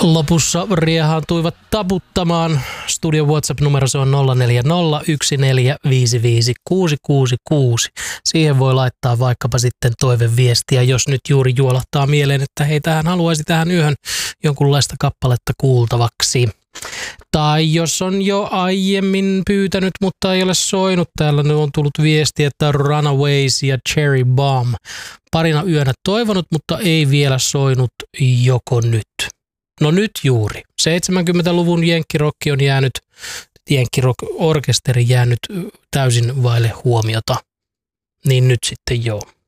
Lopussa riehaantuivat taputtamaan. Studion WhatsApp-numero se on 0401455666. Siihen voi laittaa vaikkapa sitten toiveviestiä, jos nyt juuri juolahtaa mieleen, että hei, tähän haluaisi tähän yöhön jonkunlaista kappaletta kuultavaksi. Tai jos on jo aiemmin pyytänyt, mutta ei ole soinut, täällä on tullut viesti, että Runaways ja Cherry Bomb parina yönä toivonut, mutta ei vielä soinut, joko nyt. No nyt juuri. 70-luvun jenkkirokki on jäänyt, jenkkirock-orkesteri jäänyt täysin vaille huomiota. Niin nyt sitten joo.